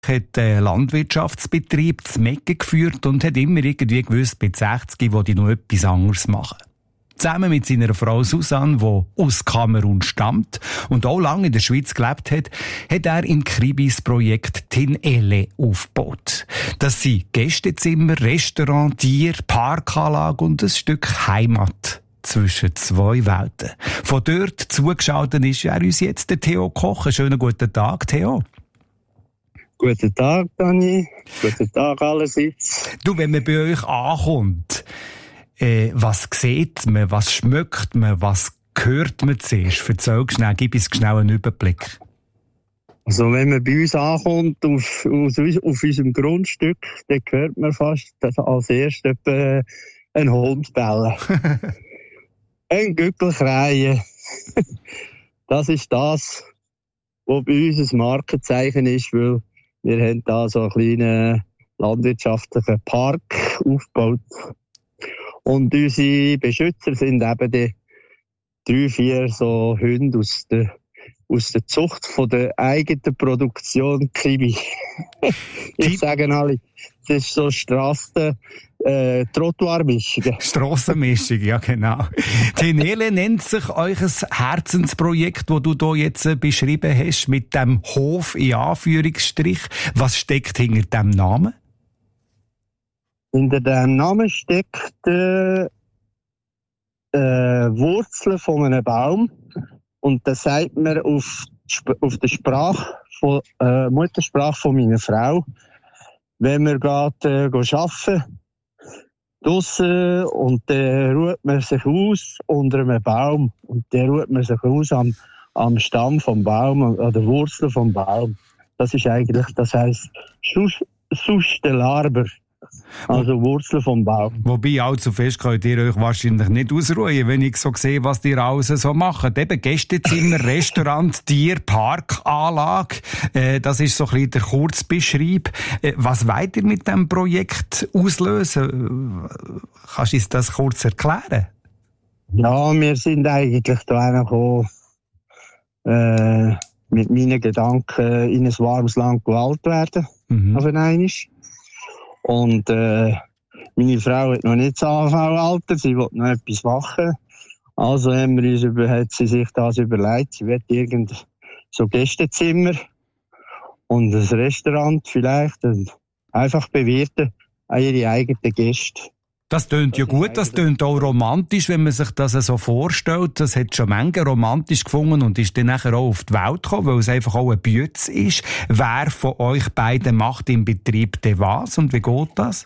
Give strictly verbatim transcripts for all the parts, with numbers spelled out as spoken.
hat einen Landwirtschaftsbetrieb zu Meggen geführt und hat immer irgendwie gewusst, mit sechzig will ich noch etwas anderes machen. Zusammen mit seiner Frau Susanne, die aus Kamerun stammt und auch lange in der Schweiz gelebt hat, hat er in Kribis Projekt Tinele aufgebaut. Das sind Gästezimmer, Restaurant, Tier, Parkanlage und ein Stück Heimat zwischen zwei Welten. Von dort zugeschaltet ist er uns jetzt der Theo Koch. Einen schönen guten Tag, Theo. Guten Tag, Dani. Guten Tag allerseits. Du, wenn man bei euch ankommt, Äh, was sieht man, was schmeckt man, was hört man zuerst? Erzähl schnell, gib uns schnell einen Überblick. Also wenn man bei uns ankommt, auf, auf, auf unserem Grundstück, dann hört man fast dass als erstes etwa einen Hund bellen. Ein Gückel schreien. Das ist das, was bei uns ein Markenzeichen ist, weil wir haben da so einen kleinen landwirtschaftlichen Park aufgebaut. Und unsere Beschützer sind eben die drei, vier so Hunde aus der, aus der Zucht von der eigenen Produktion Kribi. Ich sage alle, das ist so Strassen, äh, Trottoirmischung. Strassenmischung, ja genau. Tinele nennt sich euch ein Herzensprojekt, das du hier jetzt äh, beschrieben hast, mit dem Hof in Anführungsstrich. Was steckt hinter dem Namen? Hinter dem Namen steckt äh, äh, Wurzeln von einem Baum. Und das sagt man auf, auf der Sprache von, äh, Muttersprache von meiner Frau. Wenn wir gerade äh, arbeiten, draussen, und dann ruht man sich aus unter einem Baum. Und dann ruht man sich aus am, am Stamm vom Baum, an der Wurzel vom Baum. Das ist eigentlich, das heisst, Sustelarber. Also Wurzeln vom Baum. Wobei, allzu fest könnt ihr euch wahrscheinlich nicht ausruhen, wenn ich so sehe, was ihr alles so macht. Eben Gästezimmer, Restaurant, Tier, Parkanlage. Äh, das ist so ein bisschen der Kurzbeschreib. Äh, was wollt ihr mit diesem Projekt auslösen? Kannst du uns das kurz erklären? Ja, wir sind eigentlich da gekommen, äh, mit meinen Gedanken in ein warmes Land gewählt werden. Mhm. Auf einmal. Und äh, meine Frau hat noch nicht das A V-Alter, sie will noch etwas machen. Also haben wir uns über, hat sie sich das überlegt, sie will irgend so Gästezimmer und ein Restaurant vielleicht und einfach bewirten an ihre eigenen Gäste. Das tönt ja gut, das tönt auch romantisch, wenn man sich das so vorstellt. Das hat schon manche romantisch gefunden und ist dann nachher auch auf die Welt gekommen, weil es einfach auch ein Bütz ist. Wer von euch beiden macht im Betrieb denn was und wie geht das?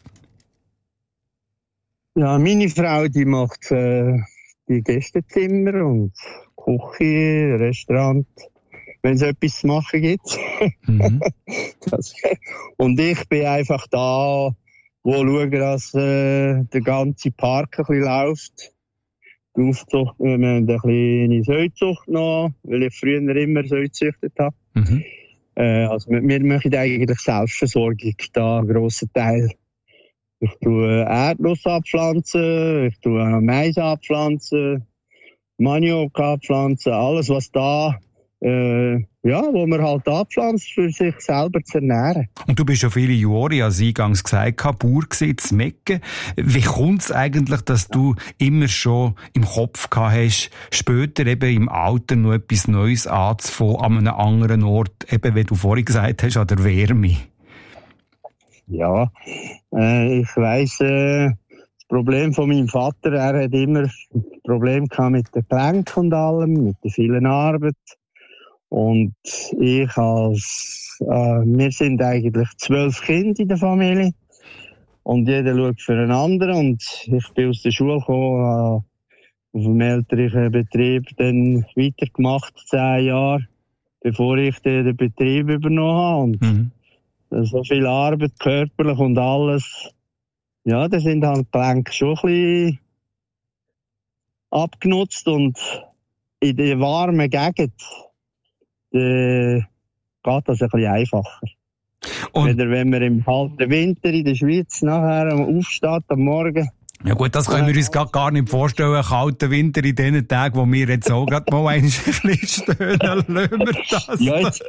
Ja, meine Frau, die macht äh, die Gästezimmer und Küche, Restaurant, wenn es etwas zu machen gibt. Mhm. das, und ich bin einfach da, wo schauen, dass äh, der ganze Park ein bisschen läuft. Die Aufzucht, wir haben eine kleine Säuzucht noch, weil ich früher immer Säu gezüchtet habe. Mhm. Äh, also wir, wir machen eigentlich Selbstversorgung da, einen grossen Teil. Ich tue Erdnuss abpflanzen, ich tue Mais abpflanzen, Maniok abpflanzen, alles was da Äh, ja, wo man halt anpflanzt, für sich selber zu ernähren. Und du bist ja viele Jahre, als eingangs gesagt habe, Bauer gewesen, zu Meggen. Wie kommt es eigentlich, dass du immer schon im Kopf gehabt hast, später eben im Alter noch etwas Neues anzufangen, an einem anderen Ort, eben wie du vorhin gesagt hast, an der Wärme? Ja, äh, ich weiss, äh, das Problem von meinem Vater, er hat immer Probleme gehabt mit den Gelenken und allem, mit der vielen Arbeit. Und ich als, äh, wir sind eigentlich zwölf Kinder in der Familie. Und jeder schaut für einen anderen. Und ich bin aus der Schule gekommen, äh, auf dem elterlichen Betrieb dann weitergemacht, zehn Jahre, bevor ich den, den Betrieb übernommen habe. Und mhm. so viel Arbeit, körperlich und alles. Ja, da sind halt die Gelenke schon ein bisschen abgenutzt. Und in der warmen Gegend, Äh, geht das ein bisschen einfacher. Und wenn, wenn man im kalten Winter in der Schweiz nachher aufsteht am Morgen, Ja gut, das können wir uns gar, gar nicht vorstellen, einen kalten Winter in den Tagen, wo wir jetzt auch gerade mal ein bisschen stöhnen, lassen wir das. Ja, jetzt,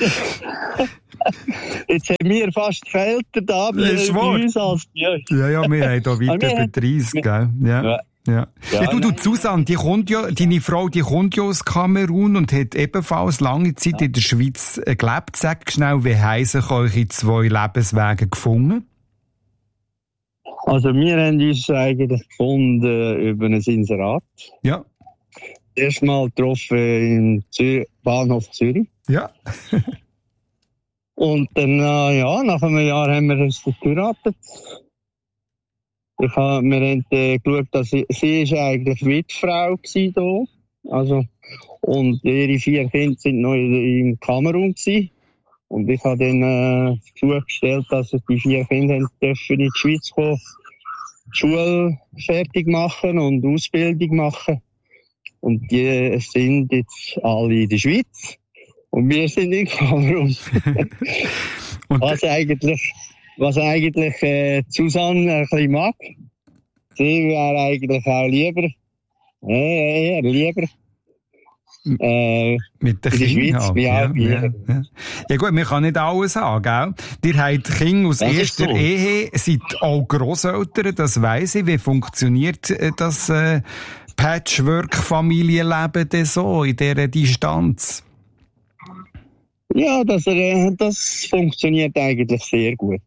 jetzt haben wir fast kälter da bei uns als bei euch. Ja, ja, wir haben hier weit über dreißig, gell? Ja. Ja. Ja. Ja, ja, du, du, Susanne, die kommt ja, deine Frau, die kommt ja aus Kamerun und hat ebenfalls lange Zeit ja. in der Schweiz gelebt. Sag schnell, wie haben sich eure zwei Lebenswege gefunden? Also, wir haben uns eigentlich gefunden über ein Inserat. Ja. Erstmal getroffen im Zür- Bahnhof Zürich. Ja. Und dann, äh, ja, nach einem Jahr haben wir uns geheiratet. Ich hab, wir haben äh, geschaut, dass sie, sie ist eigentlich Witfrau gsi da. Also, und ihre vier Kinder sind noch in, in Kamerun gsi. Und ich habe dann äh, zugestellt, dass die vier Kinder dürfen in die Schweiz kommen, die Schule fertig machen und Ausbildung machen. Und die sind jetzt alle in der Schweiz. Und wir sind in Kamerun. und was eigentlich, was eigentlich äh, Susanne ein bisschen mag. Sie wäre eigentlich auch lieber, äh, eher lieber. Äh, mit der in der Schweiz, haben, wie ja, auch ja, ja. ja gut, man kann nicht alles haben, gell? Ihr habt Kinder aus das erster so. Ehe, seid auch Grosseltern, das weiss ich. Wie funktioniert das äh, Patchwork-Familienleben denn so in dieser Distanz? Ja, das, äh, das funktioniert eigentlich sehr gut.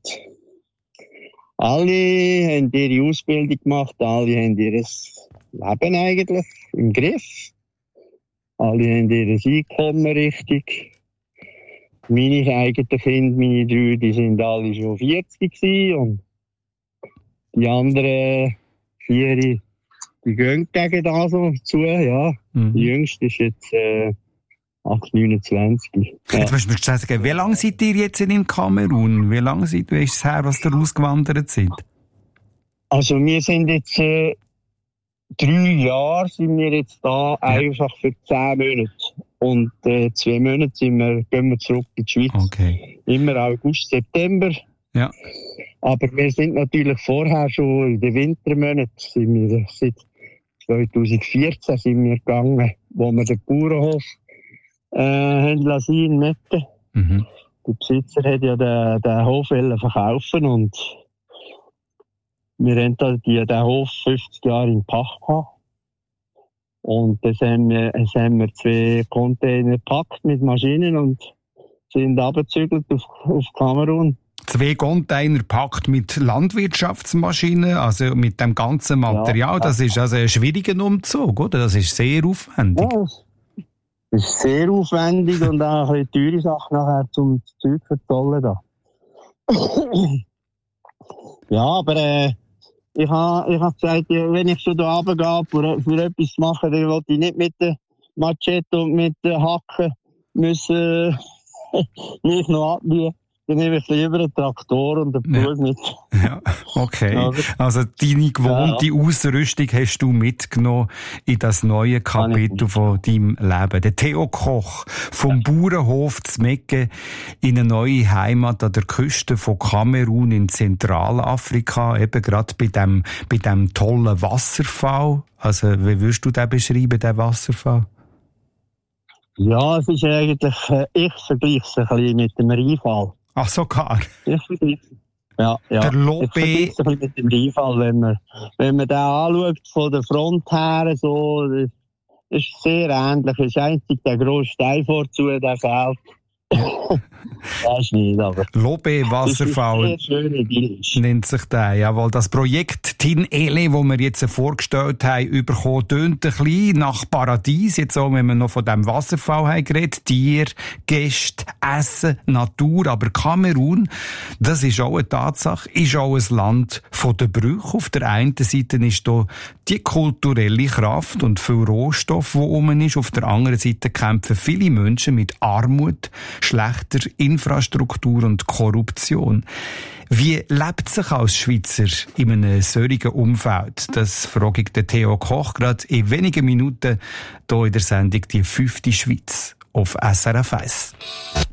Alle haben ihre Ausbildung gemacht, alle haben ihr Leben eigentlich im Griff. Alle haben ihr Einkommen richtig. Meine eigenen Kinder, meine drei, die sind alle schon vierzig gewesen und die anderen vier, die gehen gegen das so zu, ja. Mhm. Die jüngste ist jetzt äh, acht, neunundzwanzig. Ja. Jetzt musst du mir sagen, wie lange seid ihr jetzt in Kamerun? Wie lange seid, wie ist es her, was ihr ausgewandert seid? Also wir sind jetzt äh, drei Jahre sind wir jetzt da, ja. Einfach für zehn Monate. Und äh, zwei Monate sind wir, gehen wir zurück in die Schweiz. Okay. Immer August, September. Ja. Aber wir sind natürlich vorher schon in den Wintermonaten, sind wir seit zwanzig vierzehn sind wir gegangen, wo wir den Bauernhof äh, haben lassen in Metten. Mhm. Der Besitzer hat ja den, den Hof verkaufen und wir haben da die, den Hof fünfzig Jahre in Pacht gehabt. Und das haben wir, das haben wir zwei Container gepackt mit Maschinen und sind abgezügelt auf, auf Kamerun. Zwei Container gepackt mit Landwirtschaftsmaschinen, also mit dem ganzen Material. Ja, das ist also ein schwieriger Umzug, oder? Das ist sehr aufwendig. Ja, das ist sehr aufwendig und auch eine teure Sache nachher zum Zeug verzollen da. Ja, aber äh, ich habe ich hab gesagt, wenn ich schon da runtergehe, für, für etwas zu machen, dann will ich nicht mit der Machete und mit der Hacke müssen mich noch abbiegen. Dann nehme ich lieber einen Traktor und einen Pflug ja. mit. Ja, okay. Also deine gewohnte ja. Ausrüstung hast du mitgenommen in das neue Kapitel von deinem Leben. Der Theo Koch vom Bauernhof zu Mecke in eine neue Heimat an der Küste von Kamerun in Zentralafrika, eben gerade bei dem, bei dem tollen Wasserfall. Also wie würdest du den beschreiben, den Wasserfall? Ja, es ist eigentlich, ich vergleiche es ein bisschen mit dem Rheinfall. Ach, sogar. Ja, ja. Der Lobé. Ich vergleiche es mit dem Rheinfall, wenn man, wenn man den anschaut, von der Front her, so, das ist sehr ähnlich. Es ist einzig der grosse Stein vorzu, der fehlt. Das ist nicht, aber. Lobé Wasserfall nennt sich der, jawohl. Das Projekt Tin Ele, das wir jetzt vorgestellt haben, bekommen, tönt ein bisschen nach Paradies. Jetzt auch, wenn wir noch von diesem Wasserfall haben geredet. Tier, Gäste, Essen, Natur. Aber Kamerun, das ist auch eine Tatsache, ist auch ein Land von der Brüche. Auf der einen Seite ist da die kulturelle Kraft und viel Rohstoff, wo rum ist. Auf der anderen Seite kämpfen viele Menschen mit Armut, schlechter Infrastruktur und Korruption. Wie lebt sich als Schweizer in einem solchen Umfeld? Das frage ich den Theo Koch gerade in wenigen Minuten hier in der Sendung «Die fünfte Schweiz» auf S R F eins.